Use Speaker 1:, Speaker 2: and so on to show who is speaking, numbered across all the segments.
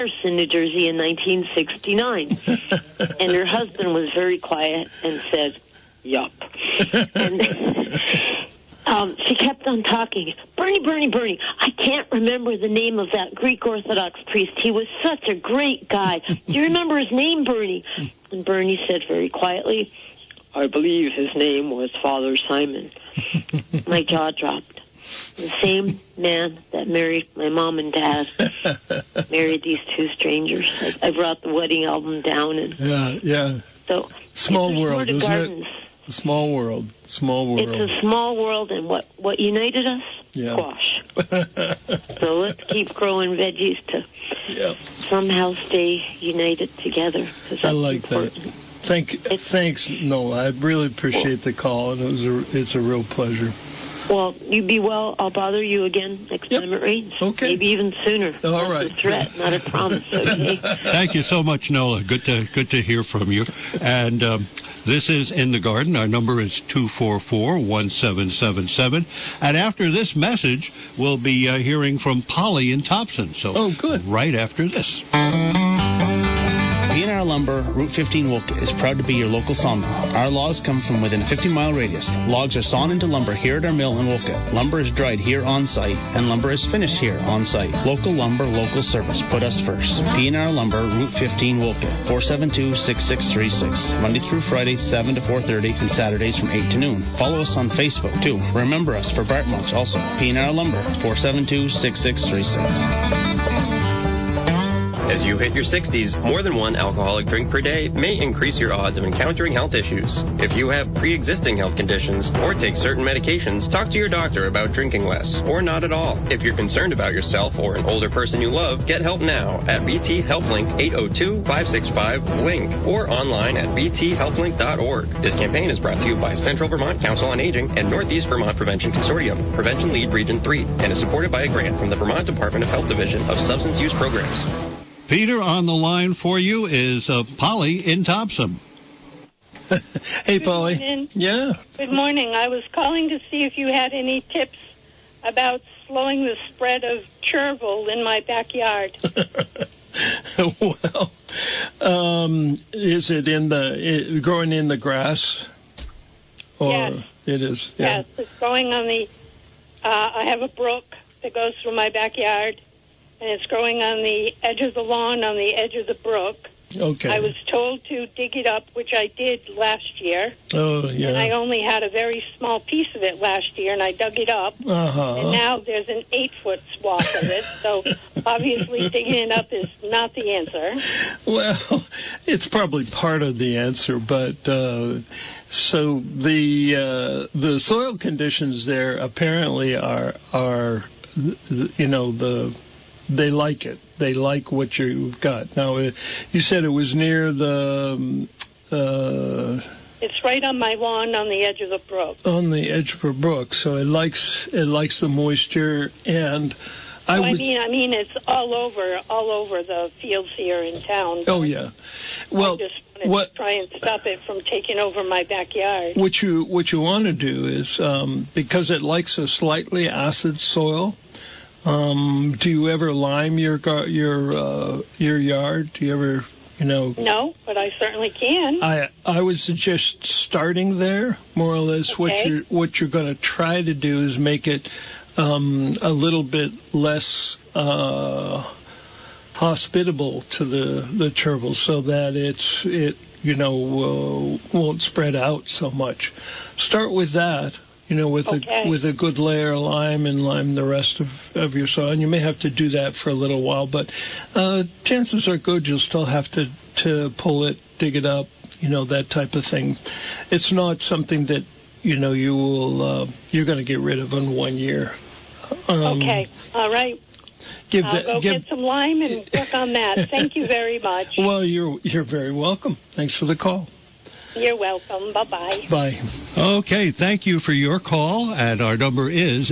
Speaker 1: in New Jersey in 1969. And her husband was very quiet and said, yup. And she kept on talking. Bernie. I can't remember the name of that Greek Orthodox priest. He was such a great guy. Do you remember his name, Bernie? And Bernie said very quietly, I believe his name was Father Simon. My jaw dropped. The same man that married my mom and dad married these two strangers. I brought the wedding album down. And
Speaker 2: yeah.
Speaker 1: So
Speaker 2: small world, isn't
Speaker 1: gardens.
Speaker 2: It? Small world.
Speaker 1: It's a small world, and what united us?
Speaker 2: Yeah.
Speaker 1: Squash. So let's keep growing veggies to somehow stay united together.
Speaker 2: I like
Speaker 1: important.
Speaker 2: that. Thanks, Nola. I really appreciate the call, and it's a real pleasure.
Speaker 1: Well, you be well. I'll bother you again next time it rains.
Speaker 2: Okay.
Speaker 1: Maybe even sooner.
Speaker 2: All
Speaker 1: That's
Speaker 2: right.
Speaker 1: a threat, not a promise. Okay.
Speaker 3: Thank you so much, Nola. Good to hear from you. And this is In the Garden. Our number is 244-1777. And after this message, we'll be hearing from Polly in Thompson. So,
Speaker 2: good.
Speaker 3: Right after this.
Speaker 4: B&R Lumber, Route 15 Wolcott is proud to be your local sawmill. Our logs come from within a 50-mile radius. Logs are sawn into lumber here at our mill in Wolcott. Lumber is dried here on site, and lumber is finished here on site. Local lumber, local service. Put us first. B&R Lumber, Route 15 Wolcott, 472-6636. Monday through Friday, 7 to 4:30, and Saturdays from 8 to noon. Follow us on Facebook, too. Remember us for bark mulch also. B&R Lumber, 472-6636.
Speaker 5: As you hit your 60s, more than one alcoholic drink per day may increase your odds of encountering health issues. If you have pre-existing health conditions or take certain medications, talk to your doctor about drinking less or not at all. If you're concerned about yourself or an older person you love, get help now at BT HelpLink 802-565-LINK or online at bthelplink.org. This campaign is brought to you by Central Vermont Council on Aging and Northeast Vermont Prevention Consortium, Prevention Lead Region 3, and is supported by a grant from the Vermont Department of Health Division of Substance Use Programs.
Speaker 3: Peter, on the line for you is Polly in Thompson.
Speaker 2: Hey, Polly.
Speaker 6: Morning.
Speaker 2: Yeah.
Speaker 6: Good morning. I was calling to see if you had any tips about slowing the spread of chervil in my backyard.
Speaker 2: Well, is it growing in the grass? Or
Speaker 6: Yes.
Speaker 2: It is. Yeah.
Speaker 6: Yes, it's growing on the, I have a brook that goes through my backyard, and it's growing on the edge of the lawn, on the edge of the brook.
Speaker 2: Okay.
Speaker 6: I was told to dig it up, which I did last year.
Speaker 2: Oh, yeah.
Speaker 6: And I only had a very small piece of it last year, and I dug it up.
Speaker 2: Uh-huh.
Speaker 6: And now there's an 8-foot swath of it. So obviously digging it up is not the answer.
Speaker 2: Well, it's probably part of the answer, but so the soil conditions there apparently are they like it. They like what you've got. Now, you said it was near the...
Speaker 6: It's right on my lawn on the edge of the brook.
Speaker 2: On the edge of a brook, so it likes the moisture, and I
Speaker 6: mean, it's all over the fields here in town.
Speaker 2: Oh yeah, well,
Speaker 6: I just wanted to try and stop it from taking over my backyard.
Speaker 2: What you want to do is because it likes a slightly acid soil. Do you ever lime your yard? Do you ever,
Speaker 6: No, but I certainly can.
Speaker 2: I would suggest starting there, more or less.
Speaker 6: Okay.
Speaker 2: What you're going to try to do is make it a little bit less hospitable to the chervil, so that it won't spread out so much. Start with that. With a good layer of lime, and lime the rest of your soil. And you may have to do that for a little while, but chances are good you'll still have to pull it, dig it up, that type of thing. It's not something that, you're going to get rid of in 1 year.
Speaker 6: Okay. All right. I'll get some lime and work on that. Thank you very much.
Speaker 2: Well, you're very welcome. Thanks for the call.
Speaker 6: You're welcome. Bye-bye.
Speaker 2: Bye.
Speaker 3: Okay, thank you for your call, and our number is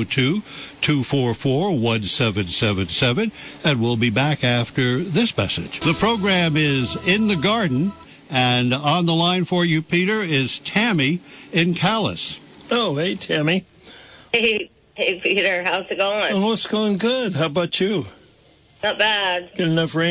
Speaker 3: 802-244-1777, and we'll be back after this message. The program is In the Garden, and on the line for you, Peter, is Tammy in Calais.
Speaker 2: Oh, hey, Tammy.
Speaker 7: Hey, Peter, how's it going?
Speaker 2: Oh, it's going good. How about you?
Speaker 7: Not bad.
Speaker 2: Get enough rain?